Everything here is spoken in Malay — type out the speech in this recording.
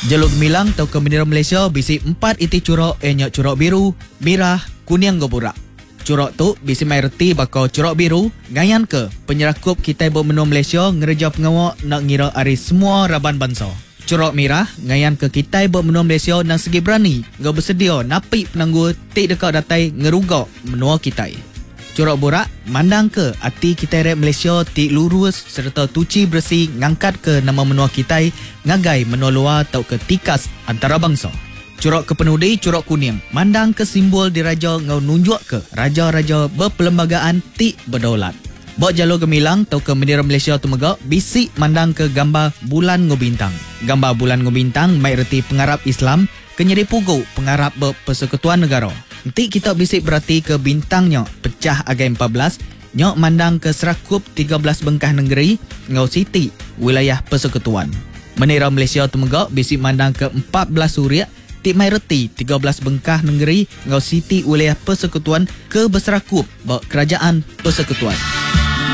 Jalur Gemilang atau ke bendera Malaysia bisi 4 iti curok enyak curok biru, merah, kuning goburak. Curok tu bisi mai reti bakal curok biru ngayan ke penyerakup kita benua Malaysia ngereja pengawak nak ngira ari semua raban bangsa. Curok merah ngayan ke kita benua Malaysia nang segi berani ngau bersedia napi penangguh tik dekat datai ngerugak menua kita. Curok borak mandang ke hati kita rep Malaysia tik lurus serta tuci bersih ngangkat ke nama menua kita ngagai menua luar atau ke tikas antara bangsa. Curok kepenudi curok kuning mandang ke simbol diraja ngau nunjuk ke raja-raja berperlembagaan tik berdaulat. Bok jalur Gemilang atau ke bendera Malaysia tu megak bisik mandang ke gambar bulan ngobintang. Gambar bulan ngobintang mai reti pengarap Islam kenyeri pugu pengarap berpersekutuan negara. Nanti kita bisik berarti ke bintangnya pecah agai 14 nyok mandang ke serakup 13 bengkah negeri ngau siti wilayah persekutuan. Bendera Malaysia tu megak bisik mandang ke 14 suria tik mai reti 13 bengkah negeri ngau siti wilayah persekutuan ke berserakup kerajaan persekutuan.